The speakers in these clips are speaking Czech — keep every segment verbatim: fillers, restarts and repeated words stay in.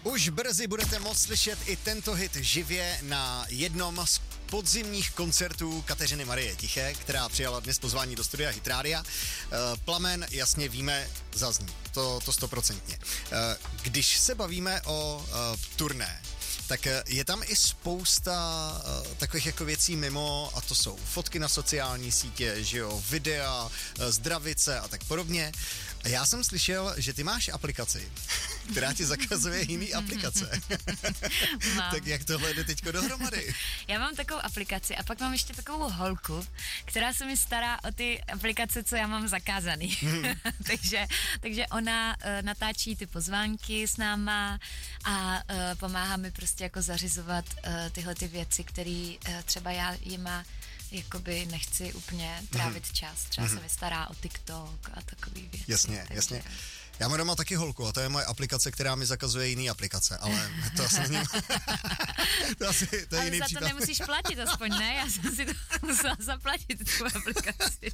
Už brzy budete moct slyšet i tento hit živě na jednom z podzimních koncertů Kateřiny Marie Tiché, která přijala dnes pozvání do studia Hit Rádia. Plamen, jasně víme, zazní. To, to stoprocentně. Když se bavíme o turné, tak je tam i spousta uh, takových jako věcí mimo, a to jsou fotky na sociální sítě, že jo, videa, uh, zdravice a tak podobně. A já jsem slyšel, že ty máš aplikaci, která ti zakazuje jiný aplikace. Tak jak tohle jde teďko dohromady? Já mám takovou aplikaci a pak mám ještě takovou holku, která se mi stará o ty aplikace, co já mám zakázaný. Hmm. takže, takže ona uh, natáčí ty pozvánky s náma a uh, pomáhá mi prostě jako zařizovat uh, tyhle ty věci, které uh, třeba já jima jakoby nechci úplně trávit mm. čas. Třeba mm. se mi stará o TikTok a takový věci. Jasně, takže... jasně. Já mám doma taky holku a to je moje aplikace, která mi zakazuje jiný aplikace, ale to asi není... to asi, to je ale jiný za případ. to nemusíš platit aspoň, ne? Já jsem si to musela zaplatit, tu aplikaci.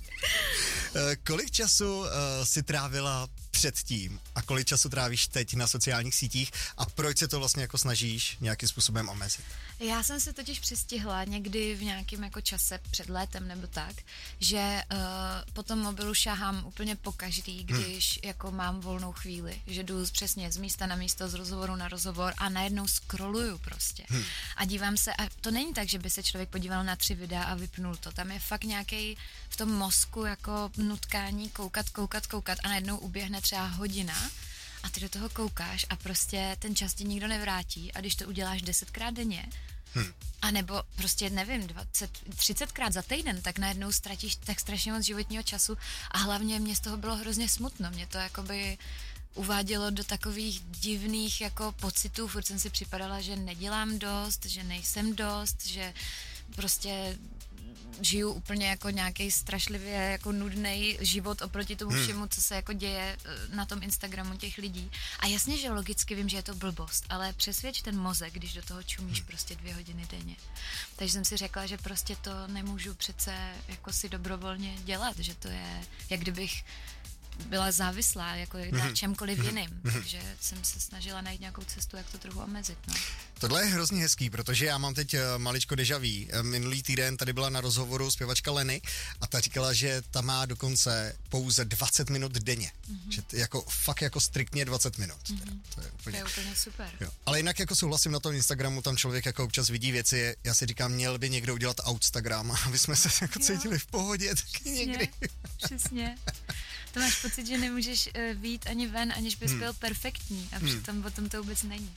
Kolik času uh, si trávila předtím a kolik času trávíš teď na sociálních sítích a proč se to vlastně jako snažíš nějakým způsobem omezit? Já jsem se totiž přistihla někdy v nějakém jako čase před létem nebo tak, že uh, po tom mobilu šahám úplně pokaždý, když hmm. jako mám volnou chvíli, že jdu přesně z místa na místo, z rozhovoru na rozhovor a najednou scrolluju prostě. Hmm. A dívám se, a to není tak, že by se člověk podíval na tři videa a vypnul to. Tam je fakt nějaký v tom mozku jako nutkání koukat, koukat, koukat a najednou uběhne třeba hodina a ty do toho koukáš a prostě ten čas ti nikdo nevrátí a když to uděláš desetkrát denně, hmm. a nebo prostě nevím, dvacet, třicetkrát za týden, tak najednou ztratíš tak strašně moc životního času a hlavně mě z toho bylo hrozně smutno, mě to jakoby uvádělo do takových divných jako pocitů, furt jsem si připadala, že nedělám dost, že nejsem dost, že prostě žiju úplně jako nějaký strašlivě jako nudnej život oproti tomu všemu, hmm. co se jako děje na tom Instagramu těch lidí. A jasně, že logicky vím, že je to blbost, ale přesvědč ten mozek, když do toho čumíš hmm. prostě dvě hodiny denně. Takže jsem si řekla, že prostě to nemůžu přece jako si dobrovolně dělat, že to je, jak kdybych byla závislá jako mm-hmm. na čemkoliv jiným, mm-hmm. takže jsem se snažila najít nějakou cestu, jak to trochu omezit. No. Tohle je hrozně hezký, protože já mám teď uh, maličko déjà vu. Minulý týden tady byla na rozhovoru zpěvačka Leny a ta říkala, že ta má dokonce pouze dvacet minut denně. Mm-hmm. Že t- jako fakt jako striktně dvacet minut. Mm-hmm. Teda, to, je úplně, to je úplně super. Jo. Ale jinak jako souhlasím na tom Instagramu, tam člověk jako občas vidí věci, já si říkám, měl by někdo udělat Outstagram, aby jsme se jako cítili v pohodě taky přesně, někdy. Přesně. To máš pocit, že nemůžeš uh, vyjít ani ven, aniž bys hmm. byl perfektní a přitom hmm. o tom to vůbec není.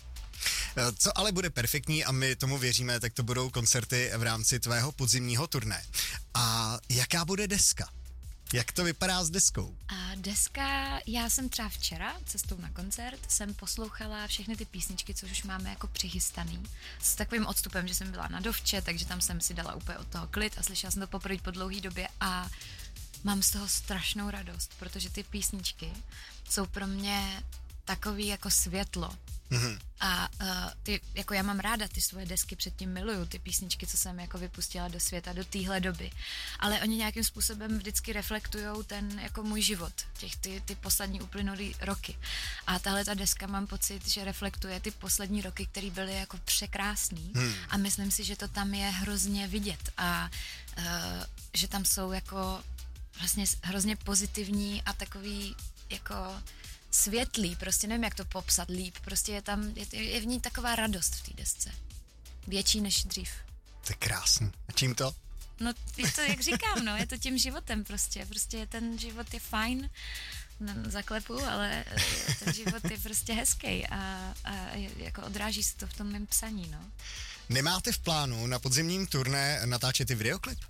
Co ale bude perfektní a my tomu věříme, tak to budou koncerty v rámci tvého podzimního turné. A jaká bude deska? Jak to vypadá s deskou? A deska, já jsem třeba včera cestou na koncert, jsem poslouchala všechny ty písničky, což už máme jako přichystaný. S takovým odstupem, že jsem byla na dovče, takže tam jsem si dala úplně od toho klid a slyšela jsem to poprvé po dlouhé době a mám z toho strašnou radost, protože ty písničky jsou pro mě takový jako světlo. Mm-hmm. A uh, ty, jako já mám ráda ty svoje desky, předtím miluju ty písničky, co jsem jako vypustila do světa do téhle doby. Ale oni nějakým způsobem vždycky reflektujou ten jako můj život, těch ty, ty poslední uplynulý roky. A tahle ta deska mám pocit, že reflektuje ty poslední roky, které byly jako překrásný. Mm. A myslím si, že to tam je hrozně vidět. A uh, že tam jsou jako vlastně hrozně pozitivní a takový jako světlý, prostě nevím, jak to popsat líp, prostě je tam, je, je v ní taková radost v té desce. Větší než dřív. To je krásný. A čím to? No, je to, jak říkám, no, je to tím životem prostě, prostě ten život je fajn, no, zaklepu, ale ten život je prostě hezký a, a jako odráží se to v tom mém psaní, no. Nemáte v plánu na podzimním turné natáčet i videoklip?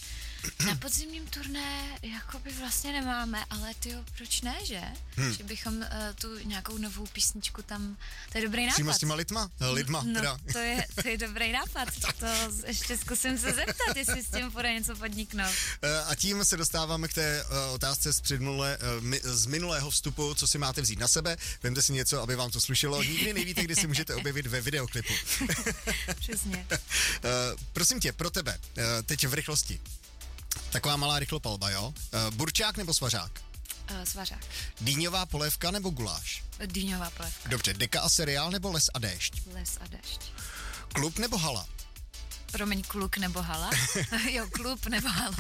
Na podzimním turné jakoby vlastně nemáme, ale tyjo, proč ne, že? Hmm. Že bychom uh, tu nějakou novou písničku tam, to je dobrý nápad. Přímo s těma lidma, lidma, no, teda. to je, to je dobrý nápad, to ještě zkusím se zeptat, jestli s tím půjde něco podniknout. A tím se dostáváme k té uh, otázce z, předminulé, uh, mi, z minulého vstupu, co si máte vzít na sebe, vemte si něco, aby vám to slušelo, nikdy nevíte, kdy si můžete objevit ve videoklipu. Přesně. uh, prosím tě, pro tebe, uh, teď v rychlosti. Taková malá rychlopalba, jo? Uh, burčák nebo svařák? Uh, svařák. Dýňová polévka nebo guláš? Dýňová polévka. Dobře, deka a seriál nebo les a déšť? Les a déšť. Klub nebo hala? Promiň, kluk nebo hala? Jo, klub nebo hala.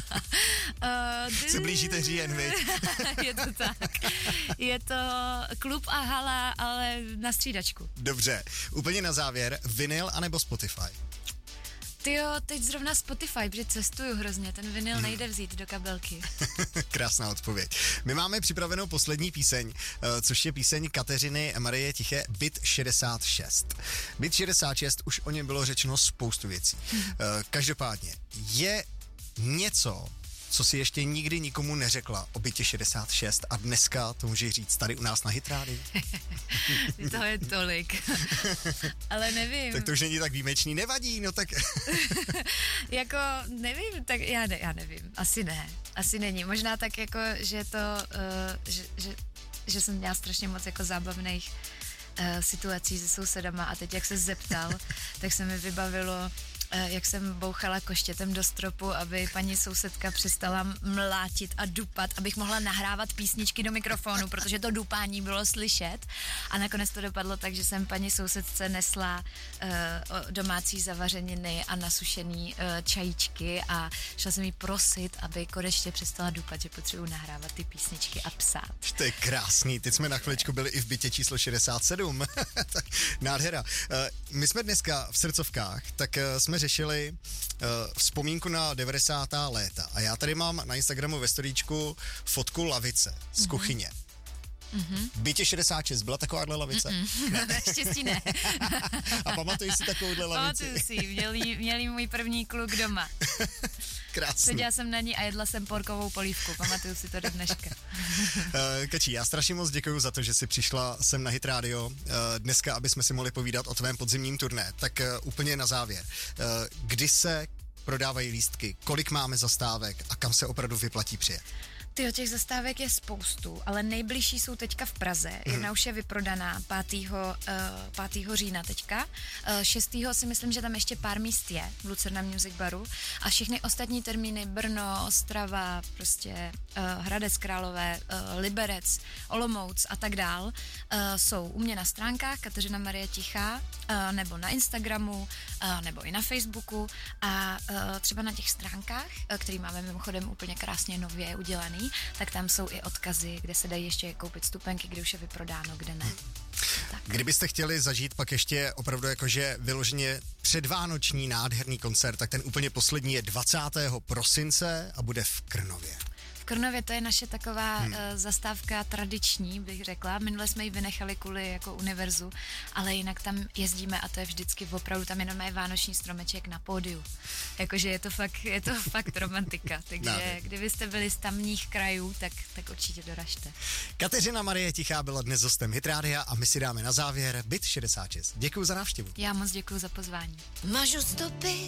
Uh, d- Se blížíte říjen, vy? Je to tak. Je to klub a hala, ale na střídačku. Dobře, úplně na závěr, vinyl anebo Spotify? Tyjo, teď zrovna Spotify, protože cestuju hrozně, ten vinyl hmm. nejde vzít do kabelky. Krásná odpověď. My máme připravenou poslední píseň, což je píseň Kateřiny Marie Tiché, Byt šedesát šest. Byt šedesát šest, už o něm bylo řečeno spoustu věcí. Hmm. Každopádně, je něco, co si ještě nikdy nikomu neřekla o bytě šedesát šest a dneska to může říct tady u nás na Hit Rádiu? To je tolik. Ale nevím. Tak to už není tak výjimečný, nevadí, no tak... Jako, nevím, tak já, ne, já nevím, asi ne, asi není. Možná tak jako, že to, uh, že, že, že jsem měla strašně moc jako zábavných uh, situací se sousedama a teď jak se zeptal, tak se mi vybavilo, jak jsem bouchala koštětem do stropu, aby paní sousedka přestala mlátit a dupat, abych mohla nahrávat písničky do mikrofonu, protože to dupání bylo slyšet. A nakonec to dopadlo tak, že jsem paní sousedce nesla uh, domácí zavařeniny a nasušený uh, čajíčky a šla jsem jí prosit, aby konečně přestala dupat, že potřebuji nahrávat ty písničky a psát. To je krásný, teď jsme na chviličku byli i v bytě číslo šedesát sedm. Nádhera. Uh, my jsme dneska v srdcovkách, tak uh, jsme řešili uh, vzpomínku na devadesátá léta a já tady mám na Instagramu ve storíčku fotku lavice z mm-hmm. kuchyně. Mm-hmm. V bytě šedesát šest byla takováhle lavice? Mm-mm. Ne. Naštěstí ne. A pamatuješ si takovouhle lavici? Pamatuju si, měli, měli můj první kluk doma. Krásný. Seděla jsem na ní a jedla jsem porkovou polívku, pamatuju si to do dneška. Kačí, já strašně moc děkuju za to, že jsi přišla sem na Hit Radio dneska, aby jsme si mohli povídat o tvém podzimním turné. Tak úplně na závěr. Kdy se prodávají lístky, kolik máme zastávek a kam se opravdu vyplatí přijet? Tyjo, těch zastávek je spoustu, ale nejbližší jsou teďka v Praze. Jedna hmm. už je vyprodaná pátého října teďka. šestého si myslím, že tam ještě pár míst je v Lucerna Music Baru. A všechny ostatní termíny Brno, Ostrava, prostě uh, Hradec Králové, uh, Liberec, Olomouc a tak dál uh, jsou u mě na stránkách Kateřina Marie Tichá, uh, nebo na Instagramu, uh, nebo i na Facebooku. A uh, třeba na těch stránkách, uh, který máme mimochodem úplně krásně nově udělaný, tak tam jsou i odkazy, kde se dají ještě koupit stupenky, kde už je vyprodáno, kde ne. Tak. Kdybyste chtěli zažít pak ještě opravdu jakože vyloženě předvánoční nádherný koncert, tak ten úplně poslední je dvacátého prosince a bude v Krnově. V Krnově to je naše taková hmm. uh, zastávka tradiční, bych řekla. Minule jsme ji vynechali kvůli jako univerzu, ale jinak tam jezdíme a to je vždycky opravdu, tam jenom je vánoční stromeček na pódiu. Jakože je to fakt, je to fakt romantika. Takže kdybyste byli z tamních krajů, tak, tak určitě doražte. Kateřina Marie Tichá byla dnes hostem Hit Rádia a my si dáme na závěr Byt šedesát šest. Děkuju za návštěvu. Já moc děkuju za pozvání. Mažu stopy